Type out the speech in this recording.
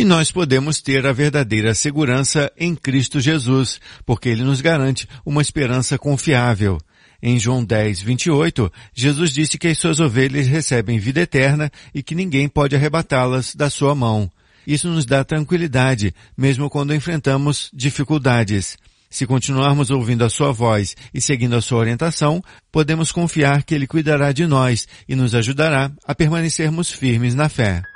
E nós podemos ter a verdadeira segurança em Cristo Jesus, porque Ele nos garante uma esperança confiável. Em João 10:28, Jesus disse que as suas ovelhas recebem vida eterna e que ninguém pode arrebatá-las da sua mão. Isso nos dá tranquilidade, mesmo quando enfrentamos dificuldades. Se continuarmos ouvindo a sua voz e seguindo a sua orientação, podemos confiar que Ele cuidará de nós e nos ajudará a permanecermos firmes na fé.